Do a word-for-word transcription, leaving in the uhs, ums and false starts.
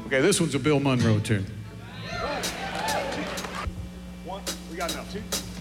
Okay, this one's a Bill Monroe tune. One, we got enough. Two.